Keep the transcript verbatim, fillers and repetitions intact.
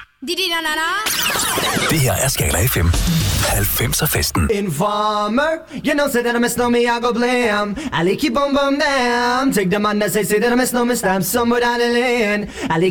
Det her er Skala F M. halvfemser festen. Informer, you know, say that I'm a snowman, I go blam. I like keep on bum down. Take the man that say, say that I'm a snowman, stamp somewhere down the lane. I like